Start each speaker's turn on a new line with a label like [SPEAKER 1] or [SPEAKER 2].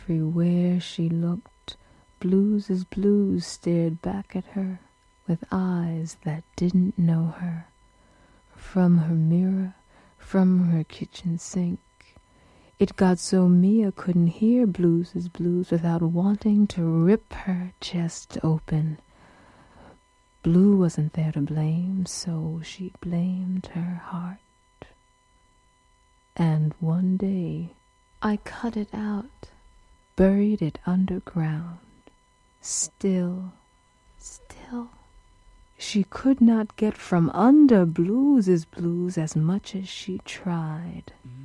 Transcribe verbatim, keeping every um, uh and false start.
[SPEAKER 1] Everywhere she looked, Blues' Blues stared back at her with eyes that didn't know her. From her mirror, from her kitchen sink, it got so Mia couldn't hear Blues' Blues without wanting to rip her chest open. Blue wasn't there to blame, so she blamed her heart. And one day I cut it out, buried it underground. Still, still, she could not get from under Blues' Blues as much as she tried.